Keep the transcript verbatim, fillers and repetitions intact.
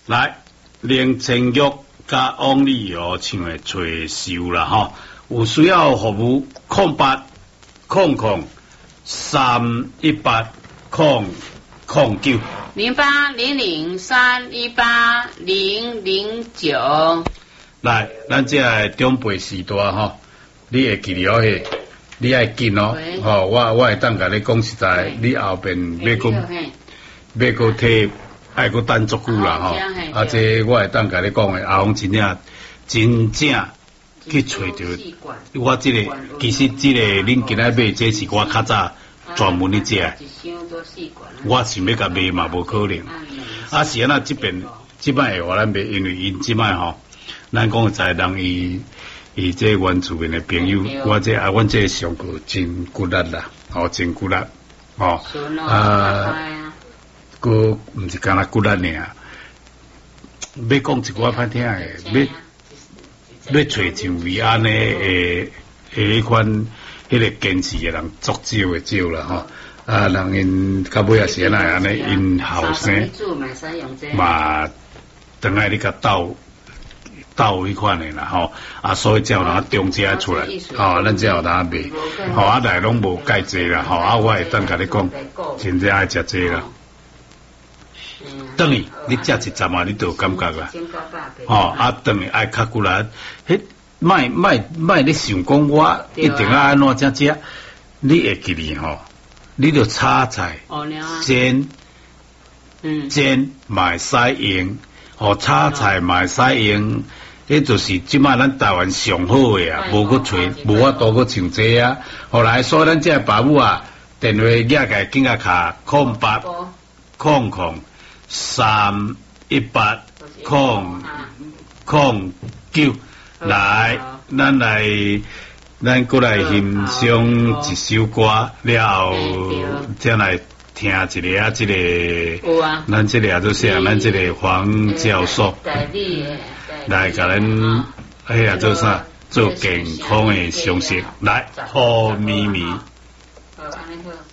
来，林清玉加王丽瑶唱的吹繡啦吼，有需要服务空八空空三一八空空九零八零零三一八零零九。 来，咱这个中辈时代吼，你会记了嘿，你爱紧哦，吼，我我会当甲你讲实在，你后边要讲要讲替。爱搁等足久啦吼，啊，这我会当甲你讲诶，阿峰真正真正去找着我这个，其实这个恁今仔买，这是我较早专门去食，我想要甲卖嘛无可能。啊是安那这边即摆会话咱卖，因为因即摆吼，咱讲在人伊伊这原住民诶朋友，我这啊，阮这上过真骨力啦，吼真骨力，吼啊。个毋是干那骨力尔，要讲一寡歹听诶，要要找像为安尼诶诶迄款迄个坚持诶人足少诶少啦吼，啊人因到尾也是安尼安尼因后生嘛，等下你甲斗斗迄款诶啦吼，啊所以才有人中间出来，吼咱才有人卖，吼啊来拢无介济啦，吼啊我会当甲你讲，真正爱食济啦。等于你食一阵啊，你就有感觉啦。吼、哦、啊，等于爱较久啦。迄卖卖卖，你想讲我一定要安怎才食？你会记哩吼？你就炒菜、煎、煎买使用，吼炒菜买使用，迄就是即摆咱台湾上好诶啊，无搁找，无法度搁像这啊。后来所以咱这爸母啊，电话举个紧个卡空八空空。三一八空空九，来，咱来，咱过来欣赏一首歌，了后再来听一个啊，这个，咱这个啊，就是啊，咱这个黄教授来甲咱，哎呀，做啥？做健康的常识，来，好咪咪。